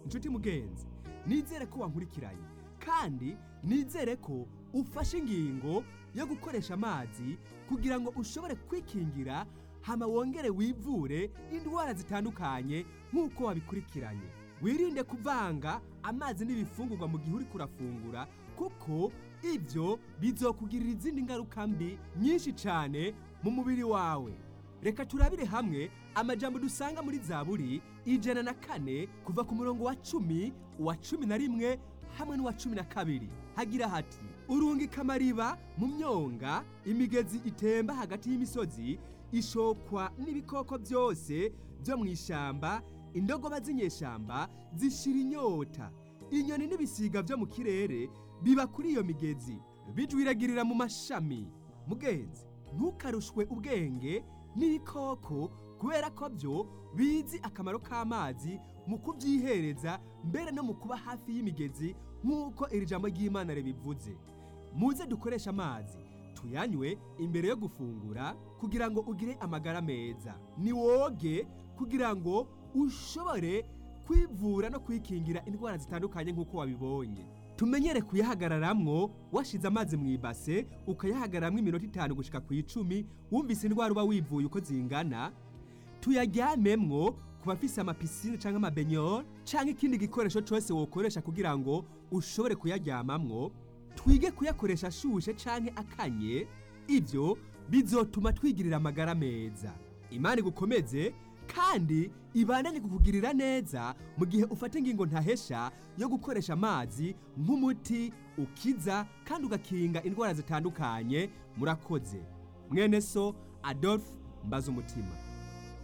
inshuti mugenzi, nizere ko wankurikiranye kandi nizere ko ufashe ingingo yo gukoresha amazi kugira ngo ushobore kwikingira hama wongere wivure indwara zitandukanye nk'uko wabikurikiranye. Wirinde kuvanga amazi n'ibifungurwa mu gihe uri kurafungura, kuko ibyo bizokugirira izindi ngaruka mbi nyinshi cyane mu mubiri wawe. Reka turabire hamwe amajambo dusanga muri Zaburi 104 kuva ku murongo wa 10, wa 11 hamwe n'uwa 12. Hagira hati: urungika amariba mu myonga, imigezi itemba hagati y'imisozi, ishokwa n'ibikoko byose byo mu ishamba, indogoba z'inyeshamba zishira inyota, inyoni n'ibisiga byo mu kirere biba kuri iyo migezi, bijwiragirira mu mashami. Mugenzi, ntukarushwe ubwenge n'ibikoko, kubera ko byo bizi akamaro k'amazi mu kubyihereza, mbere no mu kuba hafi y'imigezi nk'uko iri jambo ry'Imana ribivuze. Muze dukoresha amazi tuyanywe imbere yo gufungura kugira ngo ugire amagara meza. Ni woge kugira ngo ushobore kwivura no kwikingira indwara zitandukanye nk'uko wabibonye. Tumenyere kuyahagararamwo washize amazi mu ibase, ukayahagararamwo iminota 5 gushika ku 10. Wumvise indwara uba wivuye uko zingana. Tuyaryamemwo ku bafise amapisine canke amabenyol canke ikindi gikoresho cyose wokoresha kugira ngo ushobore kuyaryamamwo. Twige kuyakoresha ashushe canke akanye, ibyo bizotuma twigirira amagara meza. Imana igukomeze kandi ibandanye kukugirira neza mu gihe ufata ingingo ntahesha yo gukoresha amazi nk'umuti ukiza kandi ugakinga indwara zitandukanye. Murakoze. Mwene so Adolphe Mbazumutima.